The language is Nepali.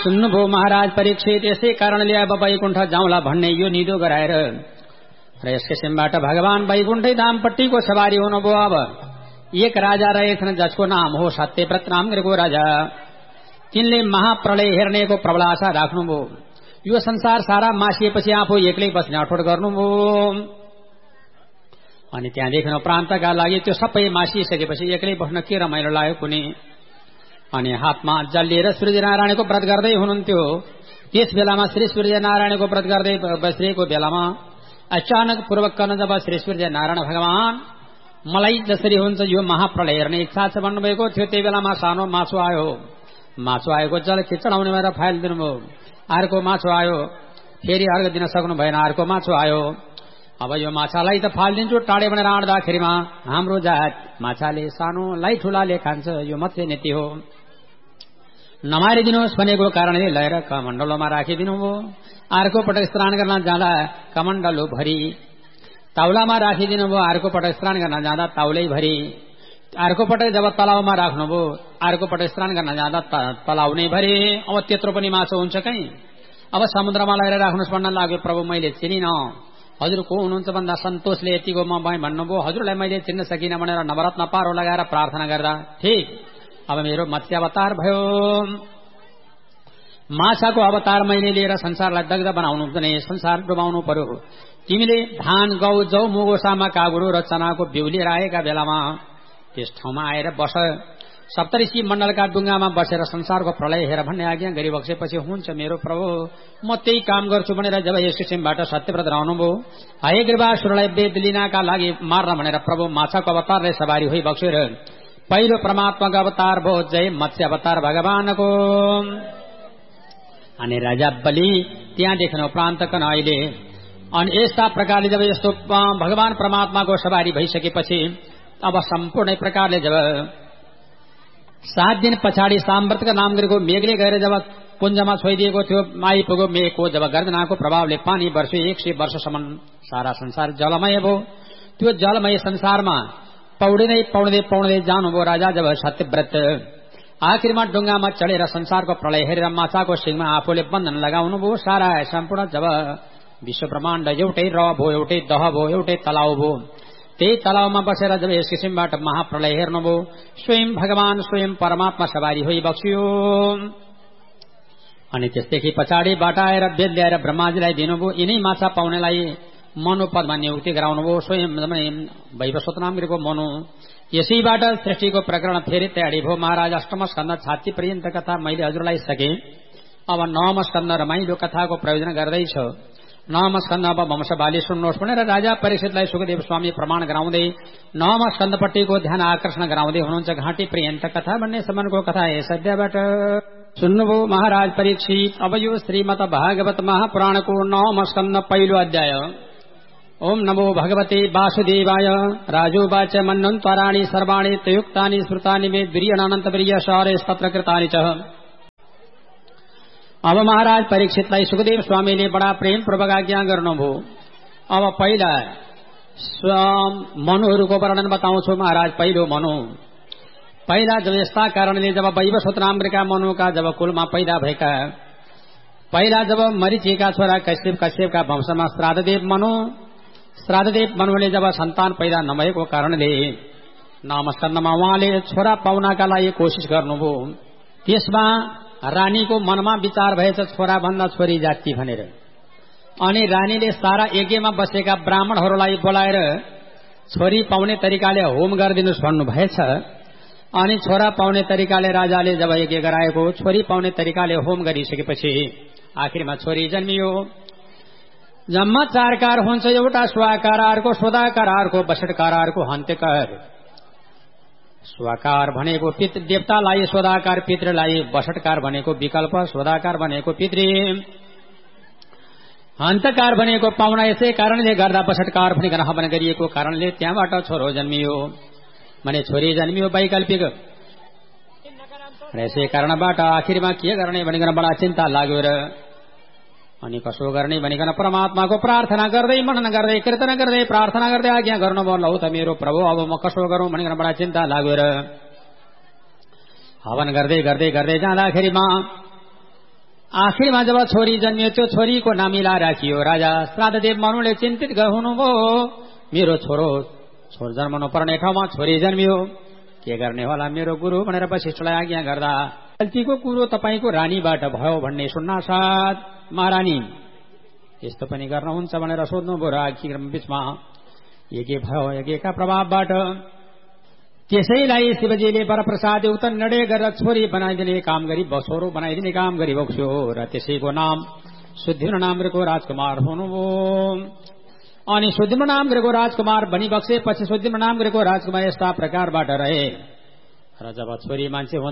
सुन्नुभयो महाराज परीक्षित, यसै कारणले अब वैकुण्ठ जाउँला भन्ने यो निदो गराएर र यस किसिमबाट भगवान वैकुण्ठै धामपट्टिको सवारी हुनुभयो। अब एक राजा रहेछन् जसको नाम हो सत्यव्रत नाम गरेको राजा। तिनले महाप्रलय हेर्नेको प्रबल आशा राख्नुभयो। यो संसार सारा मासिएपछि आफू एक्लै बस्ने अठोट गर्नुभयो। अनि त्यहाँदेखि प्रान्तका लागि त्यो सबै मासिसकेपछि एक्लै बस्न के रमाइलो लाग्यो कुनै। अनि हातमा जल लिएर सूर्यनारायणको व्रत गर्दै हुनुहुन्थ्यो। त्यस बेलामा श्री सूर्यनारायणको व्रत गर्दै बसिरहेको बेलामा अचानक पूर्वकन जब श्री सूर्यनारायण भगवान मलाई जसरी हुन्छ यो महाप्रलय हेर्ने इच्छा छ भन्नुभएको थियो, त्यही बेलामा सानो माछो आयो। माछो आएको जल खिचडाउने भएर फालिदिनुभयो। अर्को माछो आयो, फेरि अर्को दिन सक्नु भएन, अर्को माछो आयो। अब यो माछालाई त फालिदिन्छु टाढे भनेर आँट्दाखेरिमा हाम्रो जात माछाले सानोलाई ठूलाले खान्छ, यो मत्स्य नीति हो, नमारिदिनुहोस् भनेको कारणले लिएर कमण्डलोमा राखिदिनुभयो। अर्को पटक स्नान गर्न जाँदा कमण्डलो भरी ताउलामा राखिदिनुभयो। अर्को पटक स्नान गर्न जाँदा ताउलै भरी। अर्को पटक जब तलाउमा राख्नुभयो, अर्को पटक स्नान गर्न जाँदा तलाउ नै भरी। अब त्यत्रो पनि माछो हुन्छ कहीँ। अब समुद्रमा लगेर राख्नुहोस् भन्न लाग्यो। प्रभु मैले चिनिन, हजुर को हुनुहुन्छ भन्दा सन्तोषले यतिको म भन्नुभयो। हजुरलाई मैले चिन्न सकिनँ भनेर नवरत्न पारो लगाएर प्रार्थना गर्दा ठिक अब मेरो मत्स्य अवतार भयो। माछाको अवतार मैले लिएर संसारलाई दग्ध बनाउनु भने संसार डुबाउनु पर्यो। तिमीले धान गौ जौ मुगो सामा कागुरो र चनाको बिउ लिएर आएका बेलामा त्यस ठाउँमा आएर बस, सप्तऋषि मण्डलका डुङ्गामा बसेर संसारको प्रलय हेर भन्ने आज्ञा गरिबक्सेपछि हुन्छ मेरो प्रभु, म त्यही काम गर्छु भनेर जब यस किसिमबाट सत्यव्रत रहनुभयो। हयग्रीवासुरलाई वेद लिनका लागि मार्न भनेर प्रभु माछाको अवतारले सवारी होइ बक्सेर पहिलो परमात्माको अवतार भयो। जय मत्स्य अवतार भगवानको। अनि राजा बलि त्यहाँदेखि प्रान्तकन अहिले अनि यस्ता प्रकारले जब यस्तो भगवान परमात्माको सवारी भइसकेपछि अब सम्पूर्ण प्रकारले जब 7 दिन पछाडि साम्वर्तका नाम गरेको मेघले गएर जब कुञ्जमा छोइदिएको थियो, आइपुग्यो मेघको जब गर्दनाको प्रभावले पानी वर्षे 100 वर्षसम्म सारा संसार जलमय भयो। त्यो जलमय संसारमा पौड्दै जानुभयो राजा जब सत्यव्रत। आखिरमा डुङ्गामा चढेर संसारको प्रलय हेरेर माछाको सिङमा आफूले बन्धन लगाउनु भयो। सारा सम्पूर्ण जब विश्व ब्रह्माण्ड एउटै र भयो, एउटै दह भयो, एउटै तलाउ भयो। त्यही तलाउमा बसेर जब यस किसिमबाट महाप्रलय हेर्नुभयो, स्वयं भगवान स्वयं परमात्मा सवारी होइ बक्सियो। अनि त्यसदेखि पछाडिबाट आएर वेद ल्याएर ब्रह्माजीलाई दिनुभयो। यिनै माछा पाउनेलाई मनुपदमा नियुक्ति गराउनुभयो। स्वयं वैवस्वत नाम गरेको मनु। यसैबाट सृष्टिको प्रकरण फेरि तयारी भयो। महाराज अष्टम स्कन्द छाती पर्यन्त कथा मैले हजुरलाई सके। अब नवम स्कन्द रमाइलो कथाको प्रयोजन गर्दैछ। नवम स्कन्द अब वंशवाली सुन्नुहोस् भनेर राजा परीक्षितलाई सुखदेव स्वामी प्रमाण गराउँदै नवम स्कन्दपट्टिको ध्यान आकर्षण गराउँदै हुनुहुन्छ। घाँटी पर्यन्त कथा भन्ने सम्मको कथा यस अध्यायबाट सुन्नुभयो महाराज परीक्षित। अब यो श्रीमद् भागवत महापुराणको नवम स्कन्द पहिलो अध्याय। ओम नमो भगवते वासुदेवाय। राजोवाच मन्वन्त्वराणि सर्वाणि तयुक्तानि श्रुतानि मे वीर्यनानन्त वीर्य शौर्यस्तत्र कृतानि च। अब महाराज परीक्षितलाई सुखदेव स्वामीले बडा प्रेम पूर्वक आज्ञा गर्नुभयो। अब पहिला मनुहरूको वर्णन बताउँछु महाराज। पहिलो मनु, पहिला जब यस्ता कारणले जब वैवस्वत नामका मनुका जब कुलमा पैदा भएका, पहिला जब मरीचिका छोरा कश्यपका वंशमा श्राद्धदेव मनुले जब सन्तान पैदा नभएको कारणले नवम स्कन्धमा उहाँले छोरा पाउनका लागि कोशिश गर्नुभयो। त्यसमा रानीको मनमा विचार भएछ छोरा भन्दा छोरी जाति भनेर। अनि रानीले सारा यज्ञमा बसेका ब्राह्मणहरूलाई बोलाएर छोरी पाउने तरिकाले होम गरिदिनुहोस् भन्नुभएछ। अनि छोरा पाउने तरिकाले राजाले जब यज्ञ गराएको, छोरी पाउने तरिकाले होम गरिसकेपछि आखिरमा छोरी जन्मियो। जम्मा 4 कार हुन्छ, एउटा स्वाकार, अर्को स्वदाकार, अर्को बसटकार, अर्को हन्त्यकार। स्वाकार भनेको पितृ देवतालाई, स्वदाकार पितृलाई, बसटकार भनेको विकल्प, स्वदाकार भनेको पितृ, हन्तकार भनेको पाहुना। यसै कारणले गर्दा बसटकार भनिकन हवन गरिएको कारणले त्यहाँबाट छोरो जन्मियो भने छोरी जन्मियो वैकल्पिक। यसै कारणबाट आखिरमा के गर्ने भनिकन बडा चिन्ता लाग्यो र अनि कसो गर्ने भनिकन परमात्माको प्रार्थना गर्दै मनन गर्दै कीर्तन गर्दै प्रार्थना गर्दै आज्ञा गर्नुभयो। लौ त मेरो प्रभु अब म कसो गरौं भनिकन बडा चिन्ता लाग्यो र हवन गर्दै गर्दै गर्दै जाँदाखेरिमा आखिरमा जब छोरी जन्मियो त्यो छोरीको नाम इला राखियो। राजा श्राद्धदेव मनुले चिन्तित हुनुभयो, मेरो छोरो जन्मनु पर्ने ठाउँमा छोरी जन्मियो, के गर्ने होला मेरो गुरु भनेर वशिष्ठलाई आज्ञा गर्दा, गल्तीको कुरो तपाईको रानीबाट भयो भन्ने सुन्नासाथ महारानी यस्तो पनि गर्नुहुन्छ भनेर सोध्नुभयो। र बीचमा यज्ञ भयो, यज्ञका प्रभावबाट त्यसैलाई शिवजीले वरप्रसाद उक्त निर्णय गरेर छोरी बनाइदिने काम गरी छोरो बनाइदिने काम गरी बक्स्यो र त्यसैको नाम सुद्धिम्न नाम गरेको राजकुमार हुनुभयो। अनि सुद्धिम्न नाम गरेको राजकुमार बनी बक्सेपछि सुद्धिम्न नाम गरेको राजकुमार यस्ता प्रकारबाट रहे र जब छोरी मान्छे